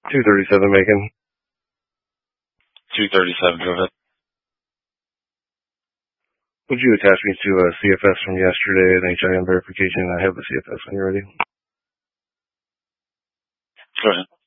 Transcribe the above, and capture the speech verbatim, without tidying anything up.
two thirty-seven, Macon. two thirty-seven, go ahead. Would you attach me to a C F S from yesterday, an H I M verification? I have the C F S when you're ready. Go ahead.